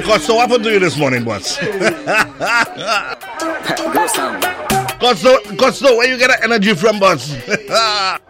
Hey, Costo, what happened to you this morning, boss? Costo, where you get that energy from, boss?